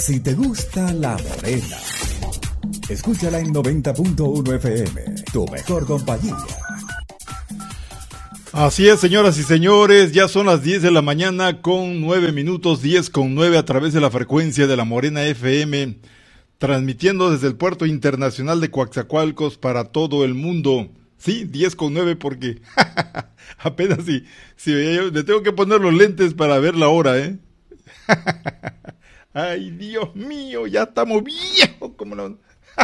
Si te gusta La Morena, escúchala en 90.1 FM, tu mejor compañía. Así es, señoras y señores, ya son las 10 de la mañana con 9 minutos, 10:09 a través de la frecuencia de La Morena FM, transmitiendo desde el puerto internacional de Coatzacoalcos para todo el mundo. Sí, 10:09 porque apenas si yo le tengo que poner los lentes para ver la hora, ¿eh? Ay, Dios mío, ya estamos viejos, como no.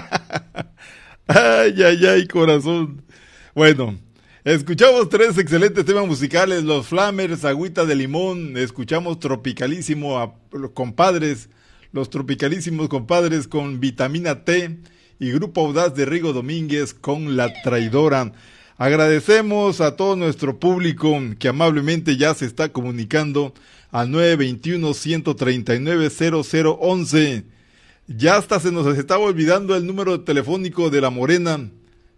Ay, corazón. Bueno, escuchamos tres excelentes temas musicales, los Flamers, Agüita de Limón, escuchamos Tropicalísimo, compadres, los Tropicalísimos compadres con Vitamina T y Grupo Audaz de Rigo Domínguez con La Traidora. Agradecemos a todo nuestro público que amablemente ya se está comunicando al 921-139-0011. Ya hasta se nos estaba olvidando el número telefónico de La Morena.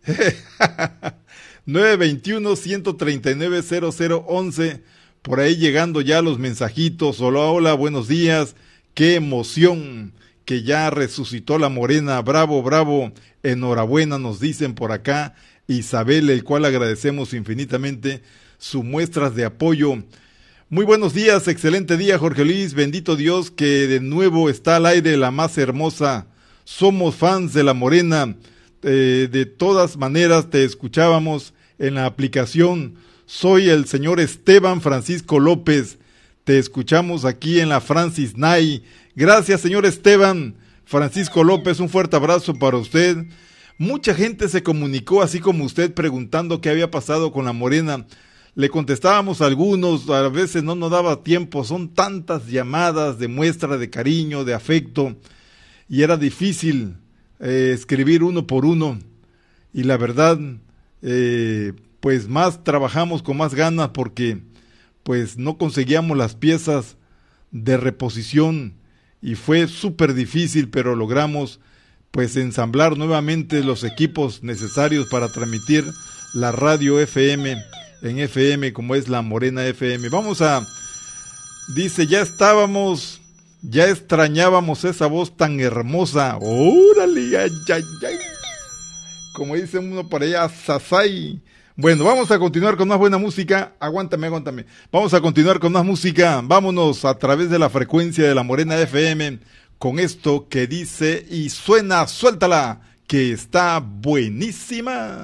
921-139-0011. Por ahí llegando ya los mensajitos. Hola, hola, buenos días. Qué emoción que ya resucitó La Morena. Bravo, bravo. Enhorabuena, nos dicen por acá. Isabel, el cual agradecemos infinitamente sus muestras de apoyo. Muy buenos días, excelente día, Jorge Luis, bendito Dios que de nuevo está al aire la más hermosa. Somos fans de La Morena, de todas maneras te escuchábamos en la aplicación. Soy el señor Esteban Francisco López, te escuchamos aquí en la Francis Nay. Gracias, señor Esteban Francisco López, un fuerte abrazo para usted. Mucha gente se comunicó así como usted preguntando qué había pasado con La Morena. Le contestábamos a algunos, a veces no nos daba tiempo, son tantas llamadas de muestra de cariño, de afecto, y era difícil escribir uno por uno, y la verdad, pues más trabajamos con más ganas porque pues no conseguíamos las piezas de reposición, y fue súper difícil, pero logramos pues ensamblar nuevamente los equipos necesarios para transmitir la radio FM, en FM como es La Morena FM. Dice, ya extrañábamos esa voz tan hermosa. ¡Órale! ¡Ay! Como dice uno por allá, ¡sasay! Bueno, vamos a continuar con más buena música. Aguántame. Vamos a continuar con más música. Vámonos a través de la frecuencia de La Morena FM con esto que dice y suena, suéltala, que está buenísima.